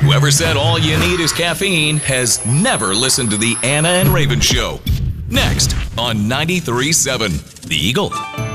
Whoever said all you need is caffeine has never listened to the Anna and Raven Show. Next on 93.7 The Eagle.